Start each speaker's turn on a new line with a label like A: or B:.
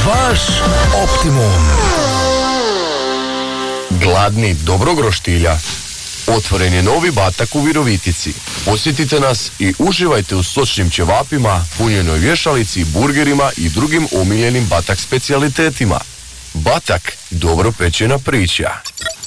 A: Vaš Optimum.
B: Gladni dobrog roštilja? Otvoren je novi Batak u Virovitici. Posjetite nas i uživajte u sočnim ćevapima, punjenoj vješalici, burgerima i drugim omiljenim Batak specijalitetima. Batak, dobro pečena priča.